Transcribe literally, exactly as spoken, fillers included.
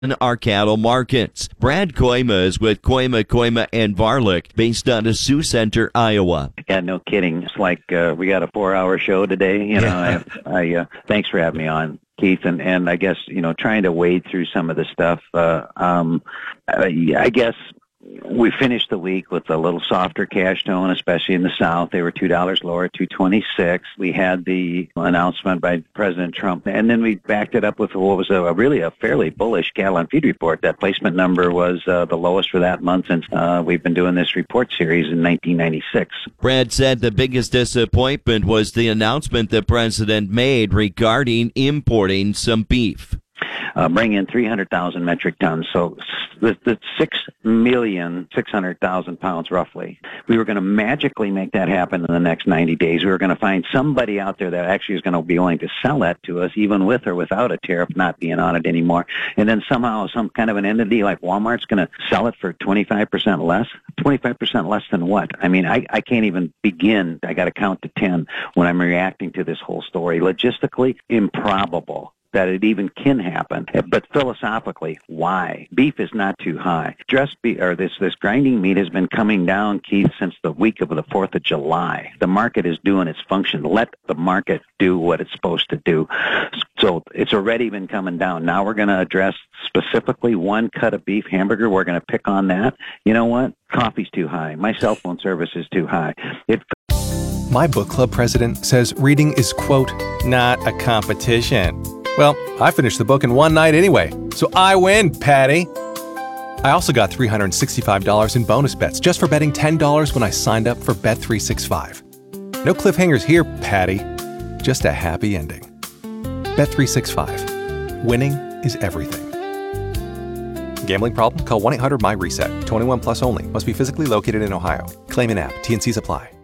our cattle markets. Brad Koima is with Koima, Koima, and Varlick, based out of Sioux Center, Iowa. Yeah, no kidding. It's like uh, we got a four-hour show today. You know, yeah. I, I uh, thanks for having me on, Keith. And, and I guess, you know, trying to wade through some of the stuff, uh, um, I, I guess we finished the week with a little softer cash tone, especially in the South. They were two dollars lower, two twenty-six. We had the announcement by President Trump, and then we backed it up with what was a, a really a fairly bullish cattle on feed report. That placement number was uh, the lowest for that month since uh, we've been doing this report series in nineteen ninety-six. Brad said the biggest disappointment was the announcement the president made regarding importing some beef. Uh, bring in three hundred thousand metric tons, so the, the six million six hundred thousand pounds roughly. We were going to magically make that happen in the next ninety days. We were going to find somebody out there that actually is going to be willing to sell that to us, even with or without a tariff not being on it anymore. And then somehow some kind of an entity like Walmart's going to sell it for twenty-five percent less. twenty-five percent less than what? I mean, I, I can't even begin. I got to count to ten when I'm reacting to this whole story. Logistically, improbable that it even can happen. But philosophically, why? Beef is not too high. Dressed beef, or this, this grinding meat has been coming down, Keith, since the week of the fourth of July. The market is doing its function. Let the market do what it's supposed to do. So it's already been coming down. Now we're going to address specifically one cut of beef hamburger. We're going to pick on that. You know what? Coffee's too high. My cell phone service is too high. It My book club president says reading is, quote, not a competition. Well, I finished the book in one night anyway, so I win, Patty. I also got three hundred sixty-five dollars in bonus bets just for betting ten dollars when I signed up for Bet three sixty-five. No cliffhangers here, Patty. Just a happy ending. Bet three sixty-five. Winning is everything. Gambling problem? Call one eight hundred M Y reset. twenty-one plus only. Must be physically located in Ohio. Claim in app. T and Cs apply.